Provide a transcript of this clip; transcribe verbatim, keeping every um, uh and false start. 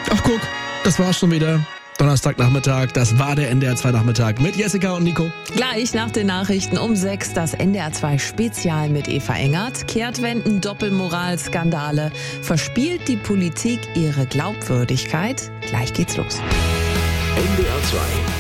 Ach guck, das war's schon wieder. Donnerstagnachmittag, das war der N D R zwei Nachmittag mit Jessica und Nico. Gleich nach den Nachrichten um sechs das N D R zwei Spezial mit Eva Engert. Kehrtwenden, Doppelmoral, Skandale. Verspielt die Politik ihre Glaubwürdigkeit? Gleich geht's los. N D R zwei